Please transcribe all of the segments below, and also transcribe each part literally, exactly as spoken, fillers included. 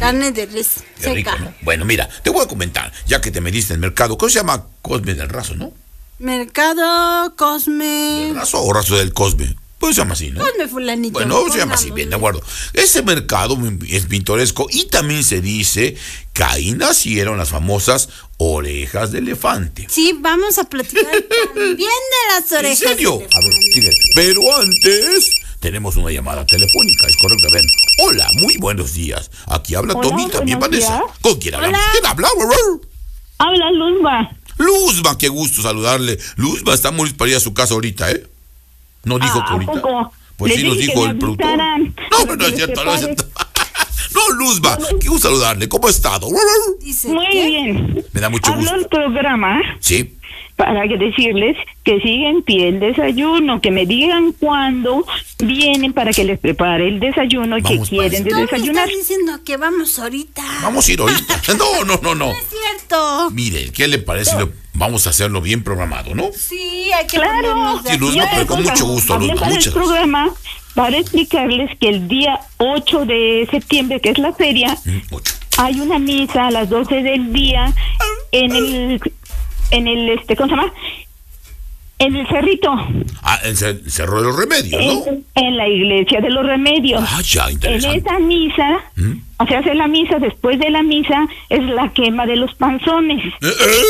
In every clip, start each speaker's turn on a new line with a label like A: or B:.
A: Carne de res
B: Qué
A: seca.
B: rico, ¿no? Bueno, mira, te voy a comentar, ya que te metiste en el mercado, ¿cómo se llama? Cosme del Raso, ¿no?
A: Mercado Cosme.
B: ¿Del Raso o Raso del Cosme? Pues se llama así, ¿no?
A: Cosme fulanito.
B: Bueno, se llama así, bien, de acuerdo. Ese mercado es pintoresco y también se dice que ahí nacieron las famosas orejas de elefante.
A: Sí, vamos a platicar también de las orejas.
B: ¿En serio?
A: de
B: A ver, sigue. Pero antes tenemos una llamada telefónica, es correcto. Ven. Hola, muy buenos días. Aquí habla
C: Hola,
B: Tommy, también
C: buenos
B: Vanessa.
C: días.
B: ¿Con quién hablamos?
A: Hola.
B: ¿Quién habla?
C: Habla Luzma.
B: Luzma, qué gusto saludarle. Luzma, estamos para ir a su casa ahorita, ¿eh? No dijo
C: Ah,
B: que
C: ¿a
B: ahorita.
C: poco?
B: Pues
C: Le
B: sí, nos
C: dije
B: dijo
C: que me
B: el productor.
C: avisaran
B: No,
C: para
B: pero no
C: que
B: es
C: les
B: cierto, no es
C: prepare.
B: cierto. No, Luzma, qué gusto saludarle. ¿Cómo ha estado?
A: Dice
C: Muy
A: que-
C: bien.
B: Me da mucho
C: Habló
B: gusto.
C: el programa
B: Sí.
C: para que decirles que sigue en pie el desayuno, que me digan cuándo vienen para que les prepare el desayuno y
B: Vamos,
C: que quieren de
A: Tú me
C: desayunar.
A: estás diciendo que vamos ahorita.
B: Vamos a ir ahorita. No, no, no, no.
A: No es cierto.
B: Mire, ¿qué le parece? si lo- Vamos a hacerlo bien programado, ¿no?
A: Sí, hay que
C: Claro.
A: ponernos de
B: Sí, Luzma,
A: acuerdo.
B: pero con mucho gusto,
C: Hablé
B: Luzma,
C: para
B: muchas
C: el
B: gracias.
C: programa para explicarles que el día ocho de septiembre, que es la feria,
B: Mm, ocho.
C: hay una misa a las doce del día en el, en el, este, ¿cómo se llama? En el Cerrito,
B: Ah, el cer- Cerro de los Remedios, ¿no?
C: en, en la iglesia de los Remedios.
B: Ah, ya,
C: En
B: interesante.
C: esa misa,
B: ¿Mm?
C: o sea, hace la misa, después de la misa, es la quema de los panzones.
B: Eh, eh,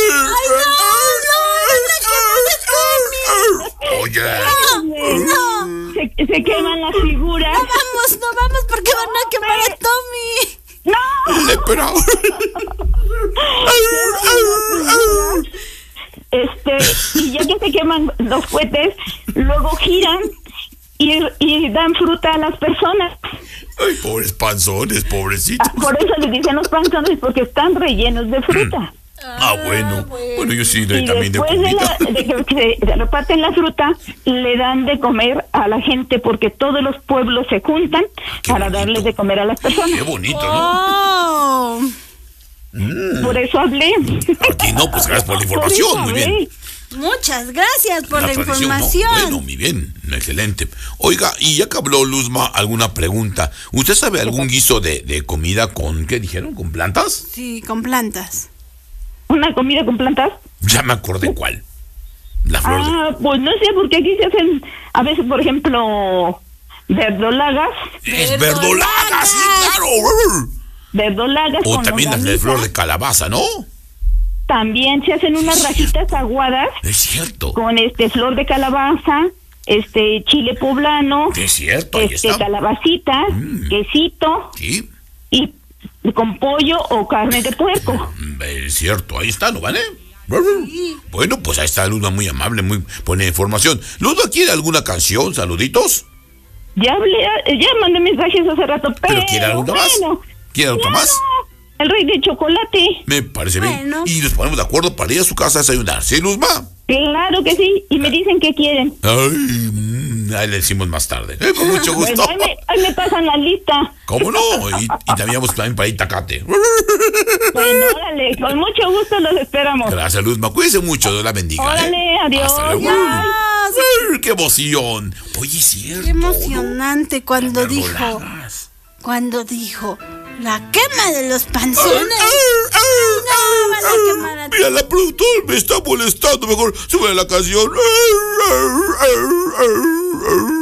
B: Oye,
A: No,
C: Se, se queman las figuras.
A: no vamos, no vamos porque van a quemar a Tommy.
C: ¡No!
B: le espera.
C: Este, y ya que se queman los cohetes, luego giran y, y dan fruta a las personas.
B: Ay, pobres panzones, pobrecitos.
C: Ah, por eso les dicen los panzones, porque están rellenos de fruta.
B: Ah, bueno. Bueno, yo sí doy
C: Y
B: también de
C: después de,
B: comida.
C: la, de que se reparten la fruta, le dan de comer a la gente, porque todos los pueblos se juntan
B: Qué
C: para
B: bonito.
C: darles de comer a las personas.
B: Qué bonito, ¿no?
A: Oh,
C: Por eso hablé.
B: Aquí no, pues gracias por la información,
C: Por eso
B: muy bien.
C: hablé.
A: muchas gracias por la,
B: tradición,
A: información.
B: ¿no? Bueno, muy bien, excelente. Oiga, y ya que habló Luzma, alguna pregunta. ¿Usted sabe algún guiso de, de comida con, qué dijeron, con plantas?
A: Sí, con plantas.
C: ¿Una comida con plantas?
B: Ya me acordé cuál. La flor de...
C: Ah, pues no sé, porque aquí se hacen, a veces, por ejemplo, verdolagas.
B: Es verdolaga, sí, claro.
C: Verdolagas
B: O
C: con
B: también las de
C: longaniza.
B: flor de calabaza, ¿no?
C: También se hacen unas
B: Sí,
C: rajitas aguadas
B: Es cierto.
C: con este flor de calabaza, este chile poblano,
B: Es cierto, ahí
C: este
B: está.
C: calabacitas,
B: Mm.
C: quesito
B: Sí,
C: y con pollo o carne de puerco.
B: es cierto, ahí está, ¿no vale? Bueno, pues ahí está Luzma, muy amable, muy buena información. Luzma, ¿quiere alguna canción? Saluditos.
C: Ya hablé, ya mandé mensajes hace rato, pero,
B: ¿Pero quiere alguna más?
C: bueno,
B: ¿Quiere otra más?
C: el rey de chocolate.
B: Me parece
A: Bueno.
B: bien. Y nos ponemos de acuerdo para ir a su casa a desayunar. ¿Sí, Luzma?
C: Claro que sí, y me dicen que quieren.
B: Ay, mm, ahí le decimos más tarde. Eh, con mucho gusto.
C: Bueno, ahí, me, ahí me pasan la lista.
B: ¿Cómo no? Y, y también vamos también para Itacate.
C: Bueno, órale, con mucho gusto los esperamos.
B: Gracias, Luzma. Cuídese mucho. Dios la bendiga. ¿eh?
C: Órale, adiós.
B: Hasta luego.
A: Adiós.
B: Ay, ¡qué emoción! Oye, es cierto.
A: Qué emocionante cuando
B: Las
A: dijo,
B: verdolagas.
A: cuando dijo, la quema de los panzones.
B: No,
A: van a quemar a ti.
B: Mira, la productora me está molestando. Mejor sube la canción.